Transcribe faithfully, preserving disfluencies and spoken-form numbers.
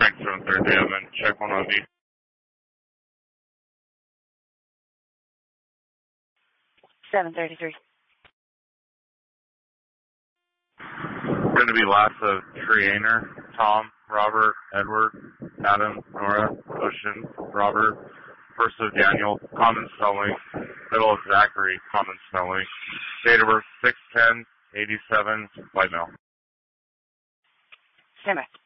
Frank seven thirty, I'm in. Check one on V. seven thirty-three. Going to be last of Trianer, Tom, Robert, Edward, Adam, Nora, Ocean, Robert, first of Daniel, common spelling, middle of Zachary, common spelling, date of birth six ten eighty-seven, white male. Stand by.